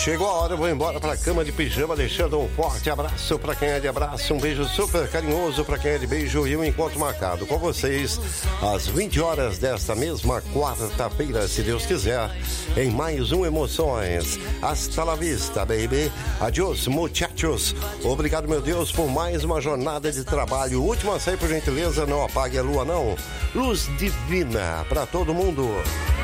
Chegou a hora, eu vou embora pra cama de pijama, deixando um forte abraço pra quem é de abraço, um beijo super carinhoso pra quem é de beijo e um encontro marcado com vocês às 20 horas desta mesma quarta-feira, se Deus quiser, em mais um Emoções. Hasta la vista, baby. Adiós, muchachos. Obrigado, meu Deus, por mais uma jornada de trabalho. Última a sair, por gentileza, não apague a lua, não. Luz divina pra todo mundo.